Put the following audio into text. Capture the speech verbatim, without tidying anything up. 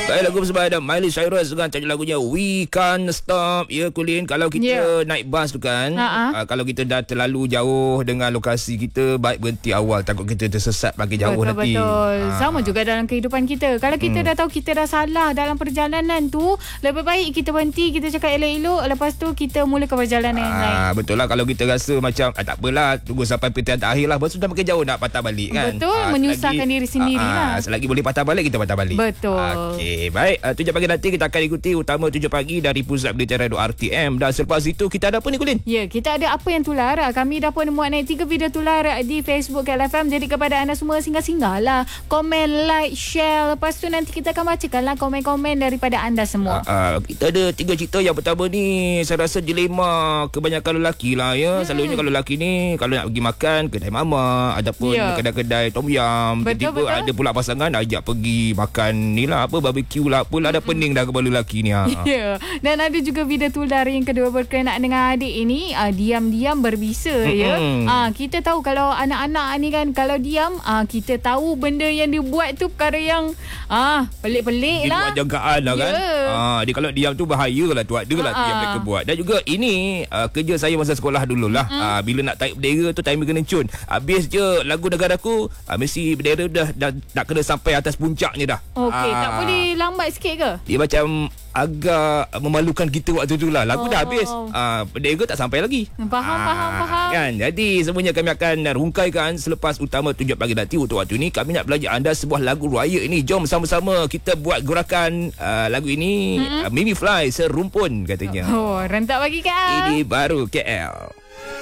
Baik, lagu bersama Miley Cyrus dengan tajuk lagunya We Can't Stop. Ya, Kulin, kalau kita yeah. naik bas tu kan, uh, kalau kita dah terlalu jauh dengan lokasi kita, baik berhenti awal, takut kita tersesat makin jauh betul, nanti. Betul, ha. Sama juga dalam kehidupan kita. Kalau kita hmm. dah tahu kita dah salah dalam perjalanan tu, lebih baik kita berhenti, kita cakap elok-elok, lepas tu kita mulakan perjalanan ha, yang lain. Betul lah, kalau kita rasa macam ah, tak apalah, tunggu sampai pertihan akhir lah, lepas tu dah makin jauh nak patah balik kan. Betul, ha, menyusahkan selagi, diri sendiri ha, lah. Selagi boleh patah balik, kita patah balik. Betul. Okey, baik. Uh, tujuh pagi nanti kita akan ikuti utama tujuh pagi dari Pusat Berita Radio R T M. Dan selepas itu kita ada apa ni, Kulin? Ya, kita ada apa yang tular. Kami dah pun muat naik tiga video tular di Facebook K L F M. Jadi kepada anda semua, singgah-singgah lah, komen, like, share. Lepas tu nanti kita akan bacakan lah komen-komen daripada anda semua. Uh, uh, kita ada tiga cerita. Yang pertama ni, saya rasa dilema kebanyakan lelaki lah ya. Hmm. Selalunya kalau lelaki ni, kalau nak pergi makan kedai mama, ataupun yeah. kedai-kedai tom yum, tiba-tiba ada pula pasangan ajak pergi makan ni lah, apa, barbecue lah, apalah, ada pening dah kepala lelaki ni. Ha. Ya. Dan ada juga video tular yang kedua berkenaan dengan adik ini, uh, diam-diam berbisa. Mm-hmm. Ya. Uh, kita tahu kalau anak-anak ni kan, kalau diam, uh, kita tahu benda yang dia buat tu perkara yang uh, pelik-pelik dia lah. Dia buat jagaan lah kan. Yeah. Uh, dia kalau diam tu bahaya lah tu. Ada lah uh-huh. yang mereka buat. Dan juga ini uh, kerja saya masa sekolah dululah. Mm-hmm. Uh, bila nak tarik bendera tu, time kena cun. Habis je lagu negaraku, uh, mesti bendera dah, dah nak kena sampai atas puncaknya dah. Okey, uh, tak boleh lambat sikit ke? Dia macam agak memalukan kita waktu tu lah. Lagu oh. dah habis, uh, bendera tak sampai lagi. Faham, uh, faham, faham. Kan? Jadi semuanya kami akan rungkaikan selepas utama tujuh pagi nanti. Untuk waktu ini kami nak belajar anda sebuah lagu raya ini. Jom sama-sama kita buat gerakan uh, lagu ini. hmm. uh, Mimi Fly Serumpun katanya. Oh, rentak bagi K L. Ini baru K L.